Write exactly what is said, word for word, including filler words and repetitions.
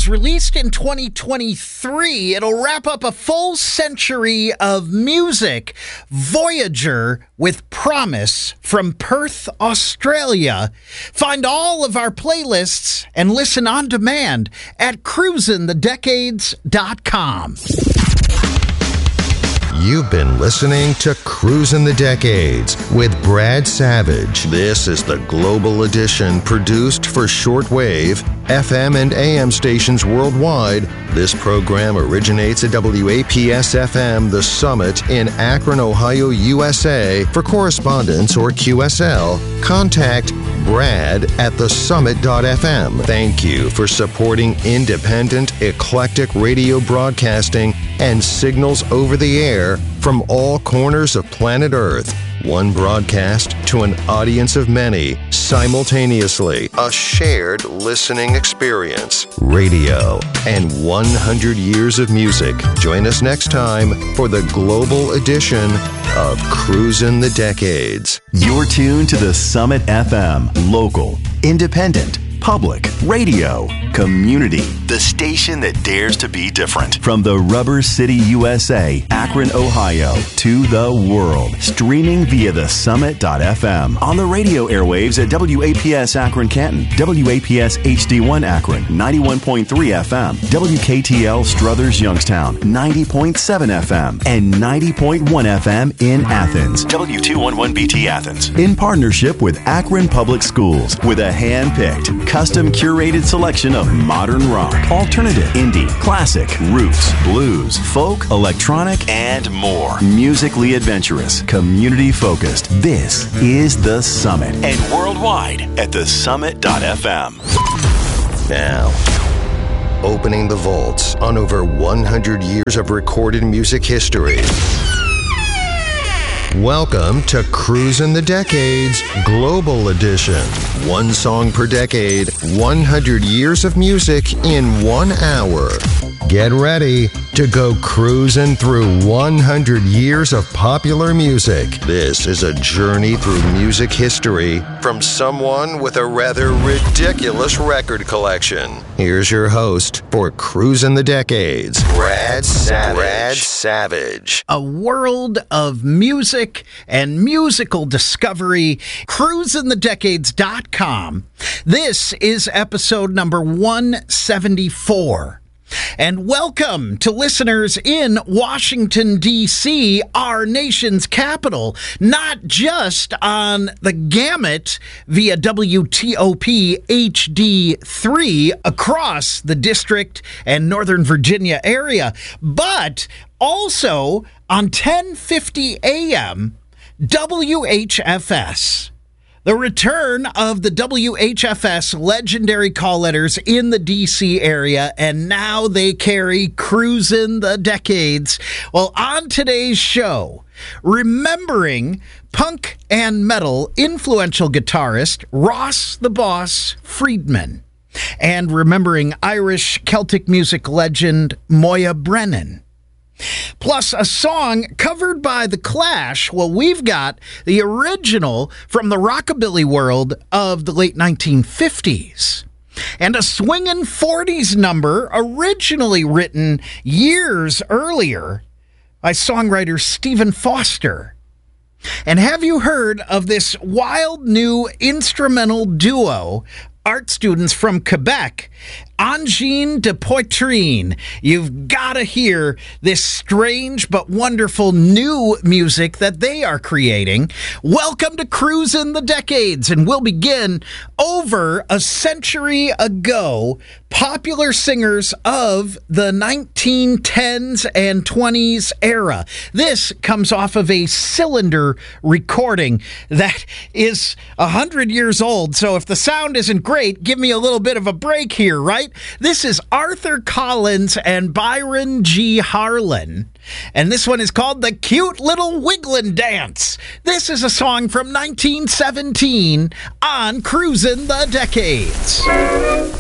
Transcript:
was released in twenty twenty-three. It'll wrap up a full century of music. Voyager with Promise from Perth, Australia. Find all of our playlists and listen on demand at cruisin the decades dot com. You've been listening to Cruisin' the Decades with Brad Savage. This is the Global Edition produced for shortwave, F M and A M stations worldwide. This program originates at W A P S F M The Summit in Akron, Ohio, U S A. For correspondence or Q S L, contact Brad at the summit dot f m. Thank you for supporting independent, eclectic radio broadcasting and signals over the air from all corners of planet Earth. One broadcast to an audience of many, simultaneously. A shared listening experience. Radio and one hundred years of music. Join us next time for the global edition of Cruisin' the Decades. You're tuned to the Summit F M. Local, independent, public, radio, community. The station that dares to be different. From the Rubber City, U S A, Akron, Ohio, to the world. Streaming via the summit dot f m. On the radio airwaves at W A P S Akron Canton, W A P S H D one Akron, ninety-one point three F M, W K T L Struthers Youngstown, ninety point seven F M, and ninety point one F M in Athens, W two eleven B T Athens. In partnership with Akron Public Schools, with a hand-picked, custom curated selection of modern rock, alternative, indie, classic, roots, blues, folk, electronic, and more. Musically adventurous, community focused. This is The Summit, and worldwide at the summit dot f m. Now, opening the vaults on over one hundred years of recorded music history. Welcome to Cruisin' the Decades Global Edition. One song per decade, one hundred years of music in one hour. Get ready to go cruising through one hundred years of popular music. This is a journey through music history from someone with a rather ridiculous record collection. Here's your host for Cruisin' the Decades, Brad Savage. Brad Savage. A world of music and musical discovery. cruisin the decades dot com. This is episode number one seventy-four. And welcome to listeners in Washington, D C, our nation's capital, not just on the gamut via W T O P H D three across the District and Northern Virginia area, but also on ten fifty A M W H F S. The return of the W H F S legendary call letters in the D C area, and now they carry Cruisin' the Decades. Well, on today's show, remembering punk and metal influential guitarist Ross the Boss Friedman, and remembering Irish Celtic music legend Moya Brennan. Plus a song covered by The Clash. Well, we've got the original from the rockabilly world of the late nineteen fifties. And a swingin' forties number originally written years earlier by songwriter Stephen Foster. And have you heard of this wild new instrumental duo, art students from Quebec, Angine de Poitrine? You've got to hear this strange but wonderful new music that they are creating. Welcome to Cruisin' the Decades, and we'll begin over a century ago. Popular singers of the nineteen tens and twenties era. This comes off of a cylinder recording that is one hundred years old, so if the sound isn't great, give me a little bit of a break here, right? This is Arthur Collins and Byron G. Harlan, and this one is called The Cute Little Wigglin' Dance. This is a song from nineteen seventeen on Cruisin' the Decades.